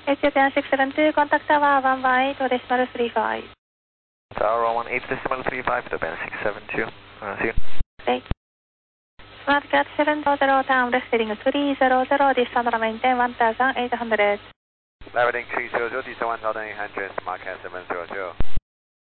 Ethiopian 672, contact tower 118.35. Tower 118.35, Ethiopian 672. See you. Okay. Smart Cat 700, town reading 300, descend maintain 1800. Leveling 300, descend 1800, Smart Cat 700.